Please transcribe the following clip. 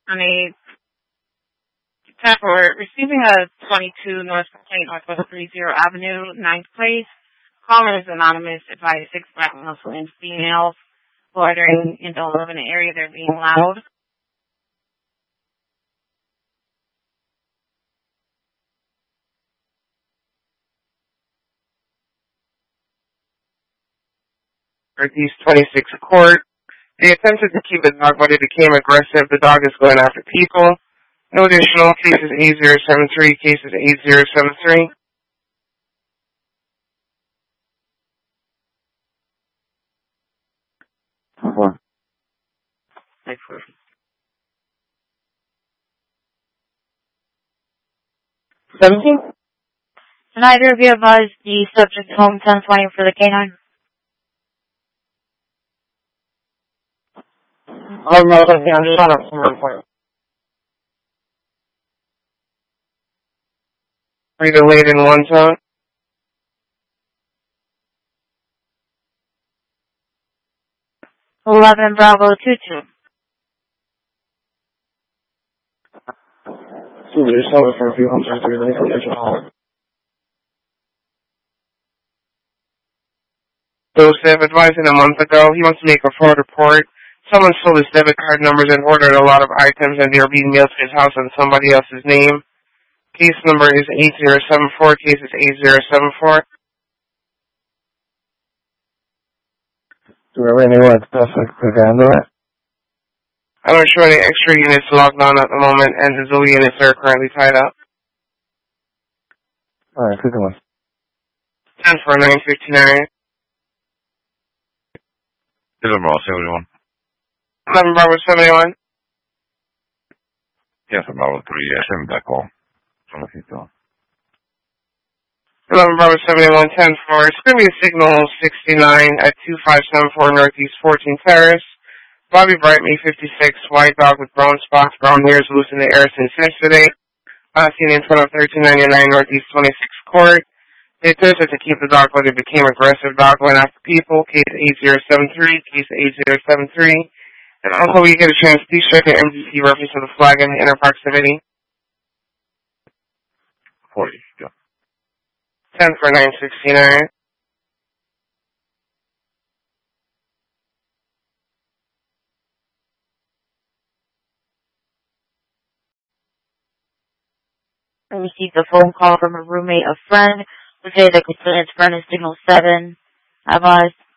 on a for receiving a 22 North complaint Northwest 30 Avenue, 9th Place. Caller is anonymous. Advised 6 black Muslim females loitering and don't live in an area. They're being loud. Northeast 26 Court. They attempted to keep the dog, but it became aggressive. The dog is going after people. No additional cases 8073, cases 8073. Can either of you advise the subject home 1020 for the canine? I'm not going to shut up from report. Read it late in one tone. Eleven Bravo 22. So there's someone for a few hunters to relate to the Joseph advising a month ago he wants to make a fraud report. Someone stole his debit card numbers and ordered a lot of items, and they are being mailed to his house on somebody else's name. Case number is 8074. Case is 8074. Do we have anyone else that could handle it? I'm not sure any extra units logged on at the moment, and the Zoe units are currently tied up. Alright, good one. 10 for 959. This is Bravo 71. 11 Bravo 71. Yes, Bravo 3, send that call. Solicito. 11 Bravo 71, 10 for. It's going to be a signal 69 at 2574 Northeast 14 Terrace. Bobby Bright, May 56, white dog with brown spots, brown hairs loose in the air since yesterday. Seen in front of 1399 Northeast 26 Court. They attempted to keep the dog, but it became aggressive. Dog went after people. Case 8073, case 8073. And also, when you get a chance, please check the MDC reference to the flag in the inner proximity. 40, yeah. 10 for 969. I received a phone call from a roommate of friend who said that his friend is signal 7. Advised